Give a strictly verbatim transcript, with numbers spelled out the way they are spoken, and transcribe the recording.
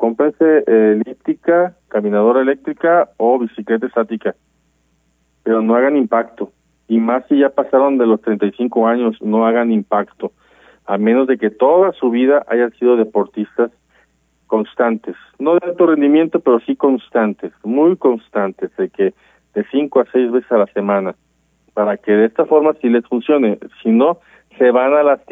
cómprense eh, elíptica, caminadora eléctrica o bicicleta estática, pero no hagan impacto, y más si ya pasaron de los treinta y cinco años, no hagan impacto, a menos de que toda su vida hayan sido deportistas constantes, no de alto rendimiento, pero sí constantes, muy constantes, de que de cinco a seis veces a la semana, para que de esta forma sí les funcione. Si no, se van a lastimar.